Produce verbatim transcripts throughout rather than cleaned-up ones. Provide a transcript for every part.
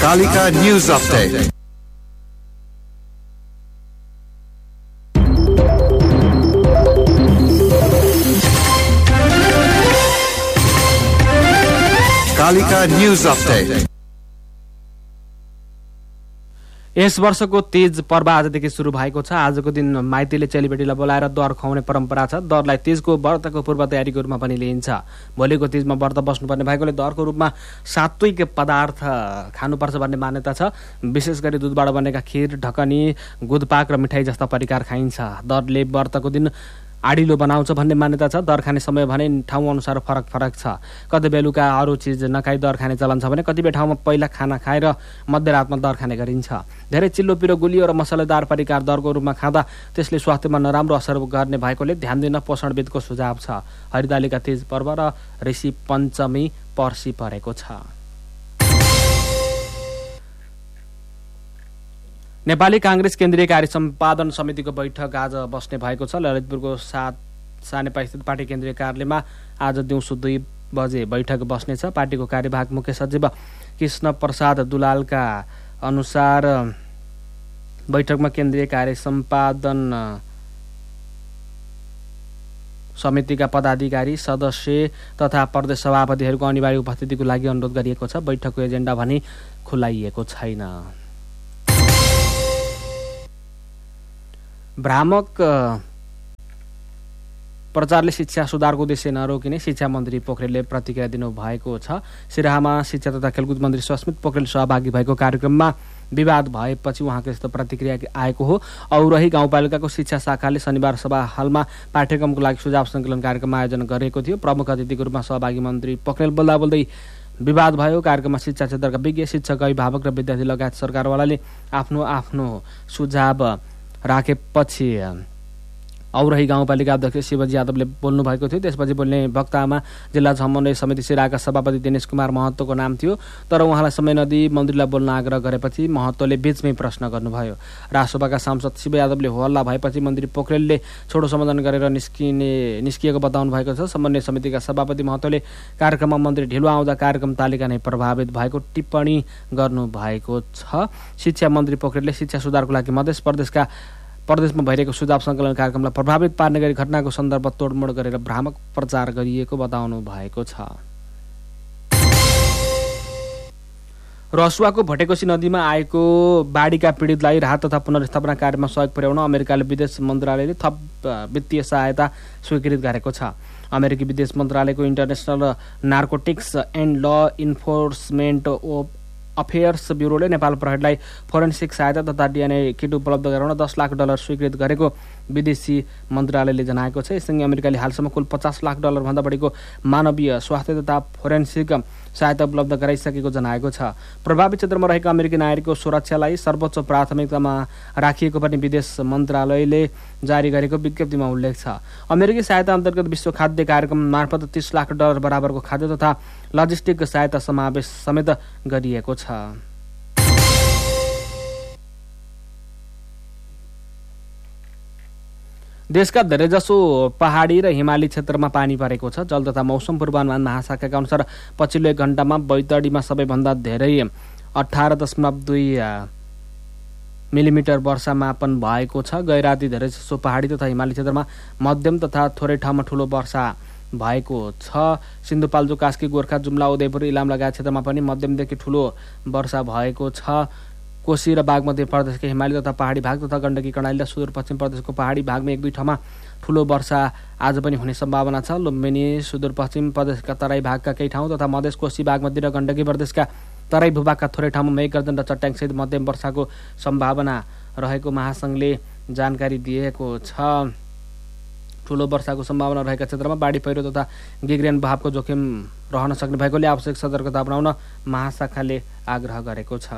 Kalika news update. Kalika news update. यस वर्षको तीज पर्व आजदेखि सुरु भएको छ। आजको दिन माइतीले चेलीबेटीलाई बोलाएर दर खुवाउने परम्परा छ। दरलाई तीजको व्रतको पूर्व तयारीको रूपमा पनि लिइन्छ। भोलिको तीजमा व्रत बस्नुपर्ने भएकोले दरको रूपमा सात्विक पदार्थ खानुपर्छ भन्ने मान्यता छ। विशेष गरी दुधबाट बनेका खिर, ढकनी, गुदपाक र मिठाई जस्ता परिकार खाइन्छ। दरले व्रतको दिन आडिलो बनाउँछ भन्ने मान्यता छ। दर खाने समय भने ठाउँ अनुसार फरक फरक छ। कति बेलुका अरू चिज नखाई दर खाने चलन छ भने कतिपय ठाउँमा पहिला खाना खाएर मध्यरातमा दर खाने गरिन्छ। धेरै चिल्लो पिरो, गुलियो र मसलेदार परिकार दरको रूपमा खाँदा त्यसले स्वास्थ्यमा नराम्रो असर गर्ने भएकोले ध्यान दिन पोषणविदको सुझाव छ। हरितालिका तीज पर्व र ऋषि पञ्चमी पर्सि परेको छ। नेपाली कांग्रेस केन्द्रीय कार्य सम्पादन समितिको बैठक आज बस्ने भएको छ। ललितपुरको सात सानेपा स्थित पार्टी केन्द्रीय कार्यालयमा आज दिउँसो दुई बजे बैठक बस्नेछ। पार्टीको कार्यवाहक मुख्य सचिव कृष्ण प्रसाद दुलालका अनुसार बैठकमा केन्द्रीय कार्य सम्पादन समितिका पदाधिकारी, सदस्य तथा प्रदेश सभापतिहरूको अनिवार्य उपस्थितिको लागि अनुरोध गरिएको छ। बैठकको एजेन्डा भने खुलाइएको छैन। भ्रामक प्रचारले शिक्षा सुधारको उद्देश्य नरोकिने शिक्षा मन्त्री पोखरेलले प्रतिक्रिया दिनुभएको छ। सिराहामा शिक्षा तथा खेलकुद मन्त्री सस्मित पोखरेल सहभागी भएको कार्यक्रममा विवाद भएपछि उहाँको यस्तो प्रतिक्रिया आएको हो। औरही गाउँपालिकाको शिक्षा शाखाले शनिबार सभा हलमा पाठ्यक्रमको लागि सुझाव सङ्कलन कार्यक्रम आयोजना गरेको थियो। प्रमुख अतिथिको रूपमा सहभागी मन्त्री पोखरेल बोल्दा बोल्दै विवाद भयो। कार्यक्रममा शिक्षा क्षेत्रका विज्ञ, शिक्षक, अभिभावक र विद्यार्थी लगायत सरकारवालाले आफ्नो आफ्नो सुझाव राखेपछि औरही गाउँपालिका अध्यक्ष शिवजी यादवले बोल्नु भएको थियो। त्यसपछि बोल्ने वक्तामा जिल्ला समन्वय समिति सिराहाका सभापति दिनेश कुमार महतोको नाम थियो, तर उहाँलाई समय नदिई मन्त्रीलाई बोल्न आग्रह गरेपछि महतोले बीचमै प्रश्न गर्नुभयो। राजसभाका सांसद शिव यादवले हल्ला भएपछि मन्त्री पोखरेलले छोडो सम्बोधन गरेर निस्किने निस्किएको बताउनु भएको छ। समन्वय समितिका सभापति महतोले कार्यक्रममा मन्त्री ढिलो आउँदा कार्यक्रम तालिका नै प्रभावित भएको टिप्पणी गर्नु भएको छ। शिक्षा मन्त्री पोखरेलले शिक्षा सुधारको लागि मध्य प्रदेशका प्रदेशमा भइरहेको सुझाव सङ्कलन कार्यक्रमलाई प्रभावित पार्ने गरी घटनाको सन्दर्भ तोडमोड गरेर भ्रामक प्रचार गरिएको बताउनु भएको छ। रसुवाको भटेकोसी नदीमा आएको बाढीका पीडितलाई राहत तथा पुनर्स्थापना कार्यमा सहयोग पुर्याउन अमेरिकाले विदेश मन्त्रालयले थप वित्तीय सहायता स्वीकृत गरेको छ। अमेरिकी विदेश मन्त्रालयको इन्टरनेसनल नार्कोटिक्स एन्ड ल इन्फोर्समेन्ट अफेयर्स ब्युरोले नेपाल प्रहरीलाई फोरेन्सिक सहायता तथा डिएनए किट उपलब्ध गराउन दस लाख डलर स्वीकृत गरेको विदेशी मन्त्रालयले जनाएको छ। यससँगै अमेरिकाले हालसम्म कुल पचास लाख डलर भन्दा बढीको मानवीय, स्वास्थ्य तथा फोरेन्सिक सहायता उपलब्ध गराइसकेको जनाएको छ। प्रभावित क्षेत्रमा रहेका अमेरिकी नागरिकको सुरक्षालाई सर्वोच्च प्राथमिकतामा राखिएको पनि विदेश मन्त्रालयले जारी गरेको विज्ञप्तिमा उल्लेख छ। अमेरिकी सहायता अन्तर्गत विश्व खाद्य कार्यक्रम मार्फत तीस लाख डलर बराबरको खाद्य तथा लजिस्टिक सहायता समावेश समेत गरिएको छ। देशका धेरैजसो पहाडी र हिमाली क्षेत्रमा पानी परेको छ। जल तथा मौसम पूर्वानुमान महाशाखाका अनुसार पछिल्लो एक घण्टामा बैतडीमा सबैभन्दा धेरै अठार दशमलव दुई मिलिमिटर वर्षा मापन भएको छ। गैराती धेरैजसो पहाडी तथा हिमाली क्षेत्रमा मध्यम तथा थोरै ठाउँमा ठूलो वर्षा भएको छ। सिन्धुपाल्चोक, कास्की, गोर्खा, जुम्ला, उदयपुर, इलाम लगायत क्षेत्रमा पनि मध्यमदेखि ठूलो वर्षा भएको छ। कोशी र बागमती प्रदेशका हिमाली तथा पहाडी भाग तथा गण्डकी, कर्णाली र सुदूरपश्चिम प्रदेशको पहाडी भागमा एक दुई ठाउँमा ठूलो वर्षा आज पनि हुने सम्भावना छ। लुम्बिनी, सुदूरपश्चिम प्रदेशका तराई भागका केही ठाउँ तथा मधेस, कोशी, बागमती र गण्डकी प्रदेशका तराई भूभागका थोरै ठाउँमा मेघगर्जन र चट्याङसहित मध्यम वर्षाको सम्भावना रहेको महासङ्घले जानकारी दिएको छ। ठूलो वर्षाको सम्भावना रहेका क्षेत्रमा बाढी पहिरो तथा गिग्रेन बहावको जोखिम रहन सक्ने भएकोले आवश्यक सतर्कता अपनाउन महाशाखाले आग्रह गरेको छ।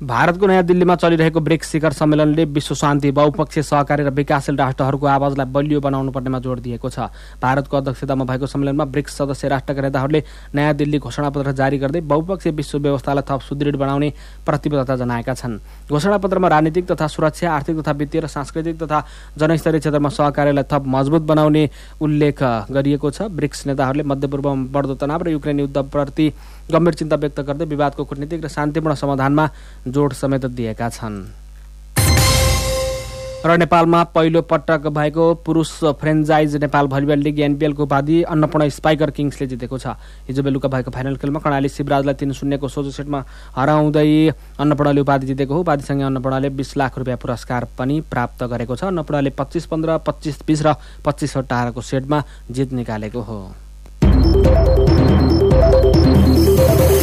भारतको नयाँ दिल्लीमा चलिरहेको ब्रिक्स शिखर सम्मेलनले विश्व शान्ति, बहुपक्षीय सहकारी र विकासशील राष्ट्रहरूको आवाजलाई बलियो बनाउनु पर्नेमा जोड दिएको छ। भारतको अध्यक्षतामा भएको सम्मेलनमा ब्रिक्स सदस्य राष्ट्रका नेताहरूले नयाँ दिल्ली घोषणापत्र जारी गर्दै बहुपक्षीय विश्व व्यवस्थालाई थप सुदृढ बनाउने प्रतिबद्धता जनाएका छन्। घोषणापत्रमा राजनीतिक तथा सुरक्षा, आर्थिक तथा वित्तीय र सांस्कृतिक तथा जनस्तरीय क्षेत्रमा सहकार्यलाई थप मजबुत बनाउने उल्लेख गरिएको छ। ब्रिक्स नेताहरूले मध्यपूर्वमा बढ्दो तनाव र युक्रेन युद्धप्रति गम्भीर चिन्ता व्यक्त गर्दै विवादको कूटनीतिक र शान्तिपूर्ण समाधानमा जोड समेत दिएका छन्। र नेपालमा पहिलो पटक भएको पुरुष फ्रेन्चाइज नेपाल भलिबल लिग एनपिएलको उपाधि अन्नपूर्ण स्पाइकर किङ्सले जितेको छ। हिजो बेलुका भएको फाइनल खेलमा कर्णाली शिवराजलाई तीन शून्यको सोझो सेटमा हराउँदै अन्नपूर्णले उपाधि जितेको हो। उपाधिसँगै अन्नपूर्णले बीस लाख रुपियाँ पुरस्कार पनि प्राप्त गरेको छ। अन्नपूर्णले पच्चिस पन्ध्र, पच्चिस बिस र पच्चिस अठारको सेटमा जित निकालेको हो।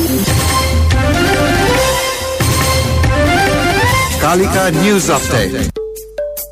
Kalika News Update.